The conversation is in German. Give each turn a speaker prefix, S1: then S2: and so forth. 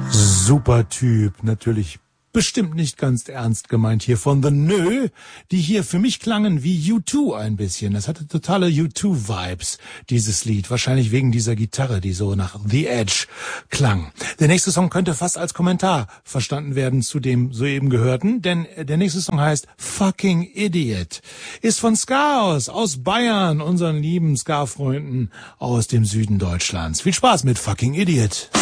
S1: Super Typ, natürlich bestimmt nicht ganz ernst gemeint hier von The Nö, die hier für mich klangen wie U2 ein bisschen. Das hatte totale U2-Vibes, dieses Lied. Wahrscheinlich wegen dieser Gitarre, die so nach The Edge klang. Der nächste Song könnte fast als Kommentar verstanden werden zu dem soeben gehörten, denn der nächste Song heißt Fucking Idiot. Ist von Ska aus Bayern, unseren lieben Ska-Freunden aus dem Süden Deutschlands. Viel Spaß mit Fucking Idiot.